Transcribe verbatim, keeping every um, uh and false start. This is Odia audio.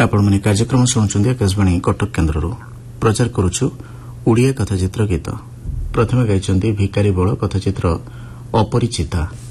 ଆପଣମାନେ କାର୍ଯ୍ୟକ୍ରମ ଶୁଣୁଛନ୍ତି ଆକାଶବାଣୀ କଟକ କେନ୍ଦ୍ରରୁ ପ୍ରଚାର କରୁଛୁ ଓଡ଼ିଆ କଥାଚିତ୍ର ଗୀତ। ପ୍ରଥମେ ଗାଇଛନ୍ତି ଭିକାରୀ ବଳ କଥାଚିତ୍ର ଅପରିଚିତା।